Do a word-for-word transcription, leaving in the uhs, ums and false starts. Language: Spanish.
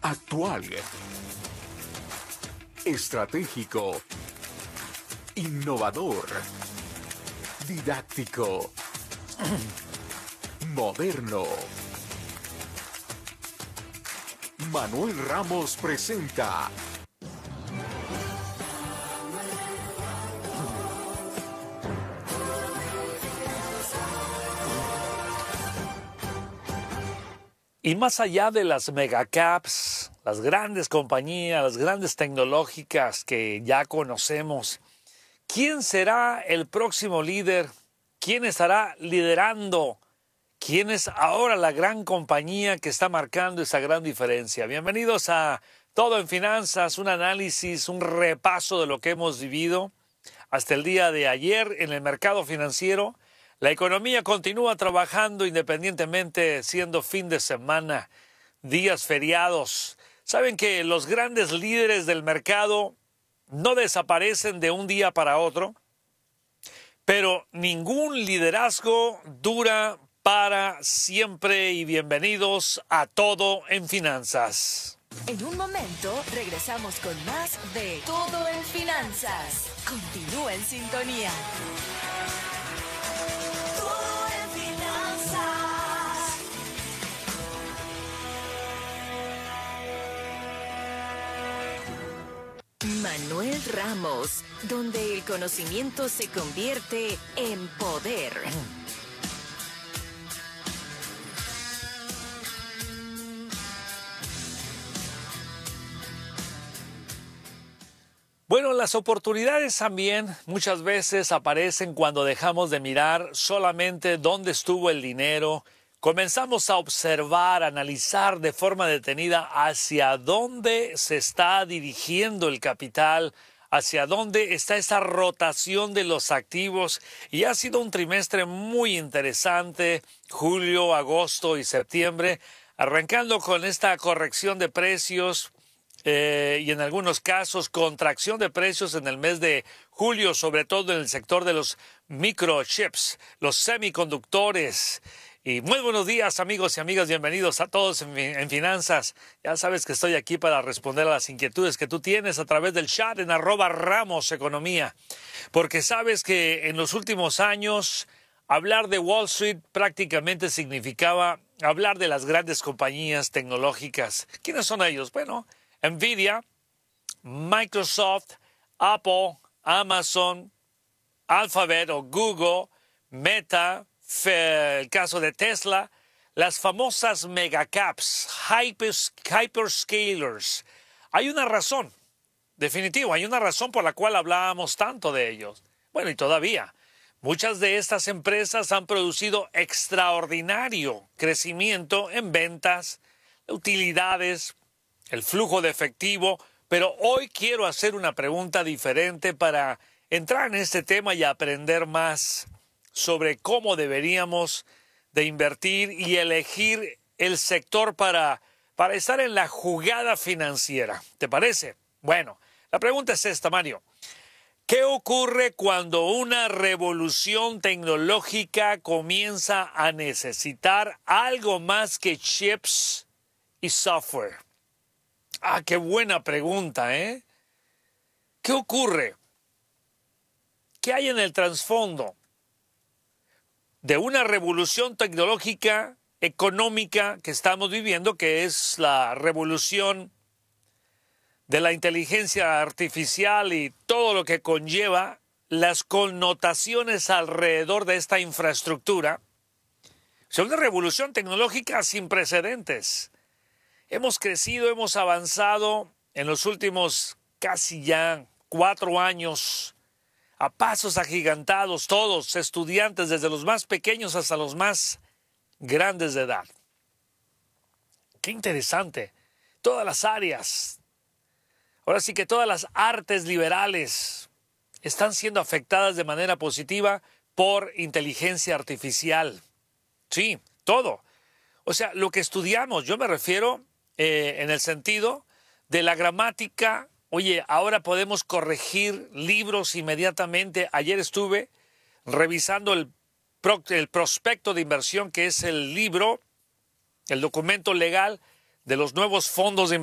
actual, estratégico, innovador, didáctico, moderno. Manuel Ramos presenta Y más allá de las megacaps, las grandes compañías, las grandes tecnológicas que ya conocemos, ¿quién será el próximo líder? ¿Quién estará liderando? ¿Quién es ahora la gran compañía que está marcando esa gran diferencia? Bienvenidos a Todo en Finanzas, un análisis, un repaso de lo que hemos vivido hasta el día de ayer en el mercado financiero. La economía continúa trabajando independientemente, siendo fin de semana, días feriados. Saben que los grandes líderes del mercado no desaparecen de un día para otro, pero ningún liderazgo dura para siempre. Y bienvenidos a Todo en Finanzas. En un momento regresamos con más de Todo en Finanzas. Continúa en sintonía. Todo en Finanzas. Manuel Ramos, donde el conocimiento se convierte en poder. Bueno, las oportunidades también muchas veces aparecen cuando dejamos de mirar solamente dónde estuvo el dinero. Comenzamos a observar, a analizar de forma detenida hacia dónde se está dirigiendo el capital, hacia dónde está esa rotación de los activos. Y ha sido un trimestre muy interesante, julio, agosto y septiembre, arrancando con esta corrección de precios. Eh, y en algunos casos contracción de precios en el mes de julio, sobre todo en el sector de los microchips, los semiconductores. Y muy buenos días, amigos y amigas, bienvenidos a todos en, en Finanzas. Ya sabes que estoy aquí para responder a las inquietudes que tú tienes a través del chat en arroba Ramos Economía, porque sabes que en los últimos años hablar de Wall Street prácticamente significaba hablar de las grandes compañías tecnológicas. ¿Quiénes son ellos? Bueno, Nvidia, Microsoft, Apple, Amazon, Alphabet o Google, Meta, el caso de Tesla, las famosas megacaps, hypers, hyperscalers. Hay una razón, definitivo, hay una razón por la cual hablábamos tanto de ellos. Bueno, y todavía, muchas de estas empresas han producido extraordinario crecimiento en ventas, utilidades, el flujo de efectivo, pero hoy quiero hacer una pregunta diferente para entrar en este tema y aprender más sobre cómo deberíamos de invertir y elegir el sector para, para estar en la jugada financiera. ¿Te parece? Bueno, la pregunta es esta, Mario. ¿Qué ocurre cuando una revolución tecnológica comienza a necesitar algo más que chips y software? Ah, qué buena pregunta, ¿eh? ¿Qué ocurre? ¿Qué hay en el trasfondo de una revolución tecnológica, económica que estamos viviendo, que es la revolución de la inteligencia artificial y todo lo que conlleva, las connotaciones alrededor de esta infraestructura? Es una revolución tecnológica sin precedentes. Hemos crecido, hemos avanzado en los últimos casi ya cuatro años a pasos agigantados, todos estudiantes, desde los más pequeños hasta los más grandes de edad. Qué interesante. Todas las áreas, ahora sí que todas las artes liberales están siendo afectadas de manera positiva por inteligencia artificial. Sí, todo. O sea, lo que estudiamos, yo me refiero eh, en el sentido de la gramática. Oye, ahora podemos corregir libros inmediatamente. Ayer estuve revisando el, pro, el prospecto de inversión, que es el libro, el documento legal de los nuevos fondos de inversión